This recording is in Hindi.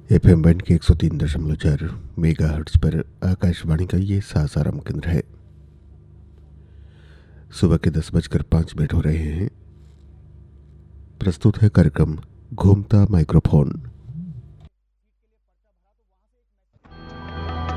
एफएम बैंड के 103.4 मेगाहर्ट्ज पर आकाशवाणी का ये सासाराम केंद्र है। सुबह के 10:05 हो रहे हैं। प्रस्तुत है कार्यक्रम घूमता माइक्रोफोन।